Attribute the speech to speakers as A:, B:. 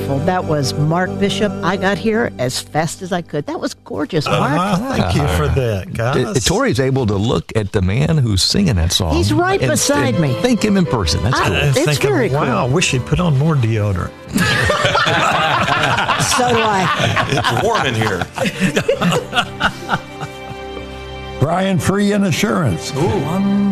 A: wonderful. That was Mark Bishop. I got here as fast as I could. That was gorgeous, Mark.
B: Thank you for that, guys.
C: Tori's able to look at the man who's singing that song.
A: He's right beside me.
C: Thank him in person. That's cool.
A: It's very cool.
B: Wow, I wish he'd put on more deodorant.
A: So do I.
D: It's warm in here.
E: Brian Free and Assurance.
B: Ooh.